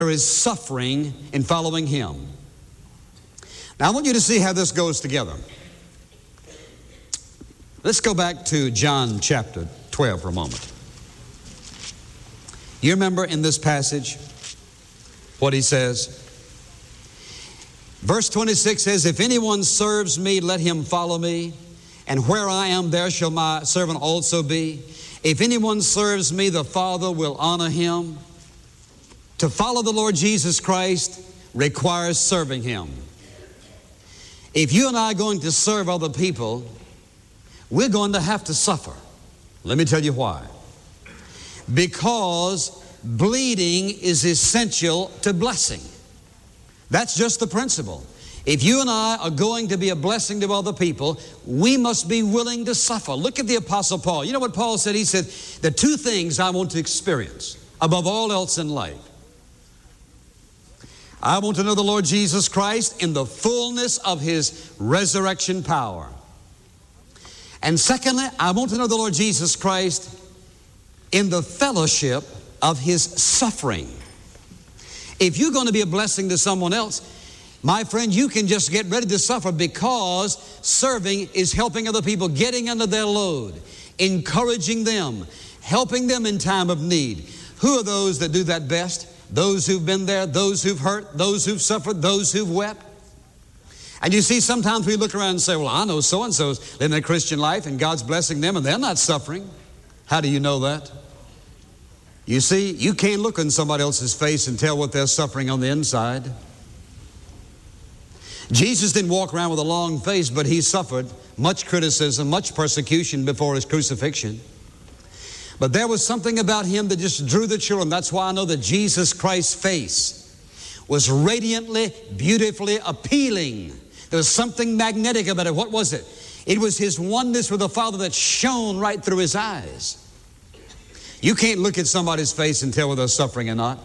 there is suffering in following Him. Now, I want you to see how this goes together. Let's go back to John chapter 12 for a moment. You remember in this passage what he says? Verse 26 says, if anyone serves me, let him follow me. And where I am, there shall my servant also be. If anyone serves me, the Father will honor him. To follow the Lord Jesus Christ requires serving Him. If you and I are going to serve other people, we're going to have to suffer. Let me tell you why. Because bleeding is essential to blessing. That's just the principle. If you and I are going to be a blessing to other people, we must be willing to suffer. Look at the Apostle Paul. You know what Paul said? He said, the two things I want to experience above all else in life. I want to know the Lord Jesus Christ in the fullness of His resurrection power. And secondly, I want to know the Lord Jesus Christ in the fellowship of His suffering. If you're going to be a blessing to someone else, my friend, you can just get ready to suffer, because serving is helping other people, getting under their load, encouraging them, helping them in time of need. Who are those that do that best? Those who've been there, those who've hurt, those who've suffered, those who've wept. And you see, sometimes we look around and say, well, I know so-and-so's living a Christian life and God's blessing them and they're not suffering. How do you know that? You see, you can't look in somebody else's face and tell what they're suffering on the inside. Jesus didn't walk around with a long face, but He suffered much criticism, much persecution before His crucifixion. But there was something about Him that just drew the children. That's why I know that Jesus Christ's face was radiantly, beautifully appealing. There was something magnetic about it. What was it? It was His oneness with the Father that shone right through His eyes. You can't look at somebody's face and tell whether they're suffering or not.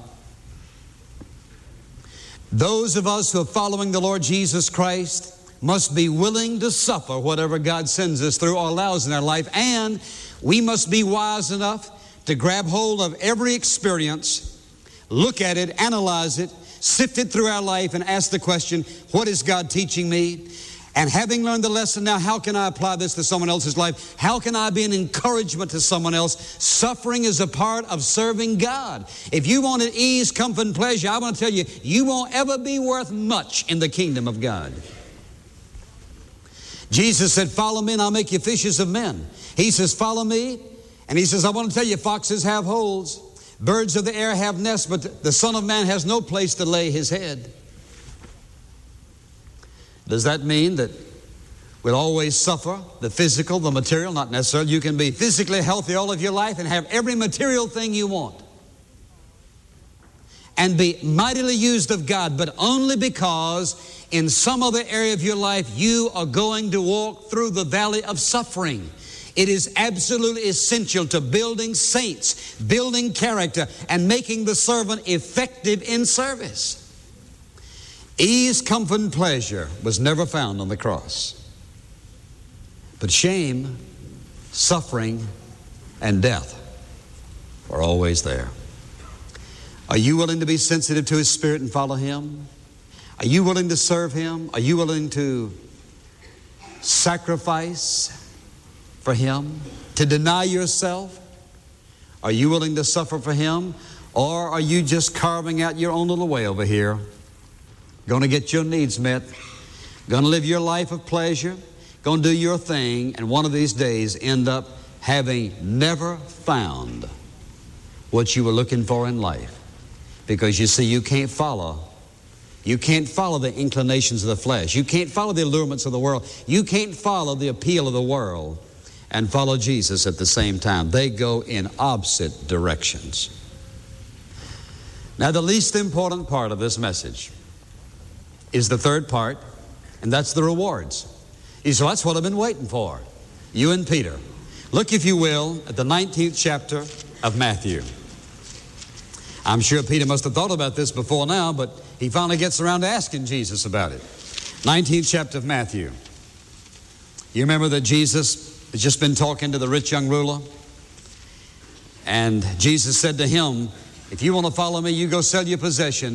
Those of us who are following the Lord Jesus Christ must be willing to suffer whatever God sends us through or allows in our life, and we must be wise enough to grab hold of every experience, look at it, analyze it, sift it through our life, and ask the question, what is God teaching me? And having learned the lesson, now how can I apply this to someone else's life? How can I be an encouragement to someone else? Suffering is a part of serving God. If you want ease, comfort, and pleasure, I want to tell you, you won't ever be worth much in the kingdom of God. Jesus said, follow me and I'll make you fishers of men. He says, follow me. And He says, I want to tell you, foxes have holes, birds of the air have nests, but the Son of Man has no place to lay His head. Does that mean that we'll always suffer the physical, the material? Not necessarily. You can be physically healthy all of your life and have every material thing you want and be mightily used of God, but only because in some other area of your life you are going to walk through the valley of suffering. It is absolutely essential to building saints, building character, and making the servant effective in service. Ease, comfort, and pleasure was never found on the cross. But shame, suffering, and death are always there. Are you willing to be sensitive to His Spirit and follow Him? Are you willing to serve Him? Are you willing to sacrifice for Him? To deny yourself? Are you willing to suffer for Him? Or are you just carving out your own little way over here? Going to get your needs met, going to live your life of pleasure, going to do your thing, and one of these days end up having never found what you were looking for in life. Because you see, you can't follow the inclinations of the flesh. You can't follow the allurements of the world. You can't follow the appeal of the world and follow Jesus at the same time. They go in opposite directions. Now, the least important part of this message is the third part, and that's the rewards. So that's what I've been waiting for, you and Peter. Look, if you will, at the 19th chapter of Matthew. I'm sure Peter must have thought about this before now, but he finally gets around to asking Jesus about it. 19th chapter of Matthew. You remember that Jesus has just been talking to the rich young ruler? And Jesus said to him, If you want to follow me, you go sell your possession